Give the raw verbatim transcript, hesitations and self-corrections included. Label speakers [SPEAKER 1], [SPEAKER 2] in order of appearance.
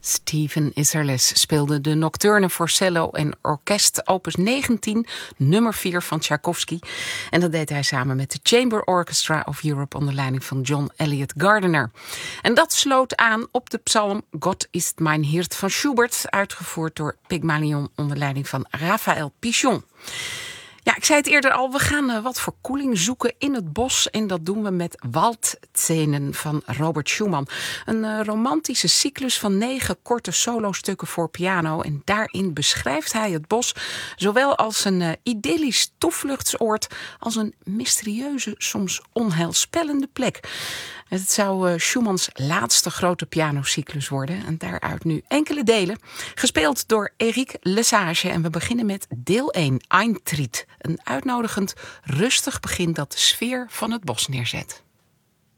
[SPEAKER 1] Stephen Isserles speelde de Nocturne voor cello en orkest opus negentien, nummer vier van Tchaikovsky. En dat deed hij samen met de Chamber Orchestra of Europe onder leiding van John Eliot Gardiner. En dat sloot aan op de psalm God ist mein Hirt van Schubert, uitgevoerd door Pygmalion onder leiding van Raphaël Pichon. Ja, ik zei het eerder al, we gaan uh, wat verkoeling zoeken in het bos. En dat doen we met Waldszenen van Robert Schumann. Een uh, romantische cyclus van negen korte solostukken voor piano. En daarin beschrijft hij het bos zowel als een uh, idyllisch toevluchtsoord als een mysterieuze, soms onheilspellende plek. Het zou uh, Schumanns laatste grote pianocyclus worden. En daaruit nu enkele delen. Gespeeld door Eric Lesage. En we beginnen met deel één, Eintritt. Een uitnodigend, rustig begin dat de sfeer van het bos neerzet.